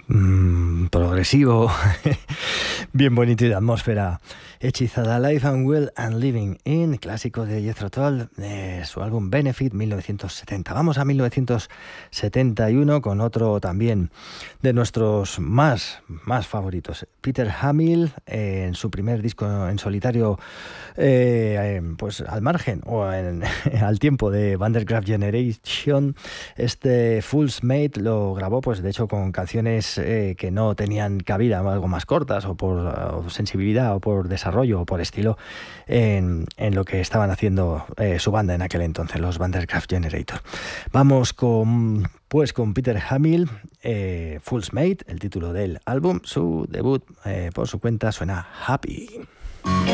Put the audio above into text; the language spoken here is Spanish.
progresivo, bien bonito y de atmósfera hechizada. Life and Well and Living In, clásico de Jethro Tull, de su álbum Benefit 1970. Vamos a 1971 con otro también de nuestros más favoritos, Peter Hamill, en su primer disco en solitario, pues al margen o al tiempo de Vandergraaf Generation. Este Fool's Mate lo grabó, pues de hecho, con canciones que no tenían cabida, algo más cortas, o por sensibilidad, o por desarrollo, o por estilo, en lo que estaban haciendo su banda en aquel entonces, los Vandergraaf Generator. Vamos con Peter Hamill, Fool's Mate, el título del álbum. Su debut por su cuenta suena Happy.